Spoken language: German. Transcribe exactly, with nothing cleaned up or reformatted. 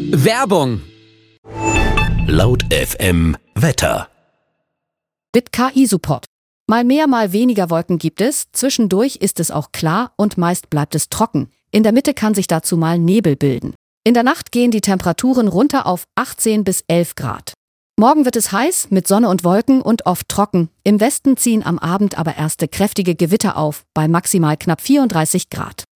Werbung. Laut F M Wetter. Mit K I-Support. Mal mehr, mal weniger Wolken gibt es, zwischendurch ist es auch klar und meist bleibt es trocken. In der Mitte kann sich dazu mal Nebel bilden. In der Nacht gehen die Temperaturen runter auf achtzehn bis elf Grad. Morgen wird es heiß, mit Sonne und Wolken und oft trocken. Im Westen ziehen am Abend aber erste kräftige Gewitter auf, bei maximal knapp vierunddreißig Grad.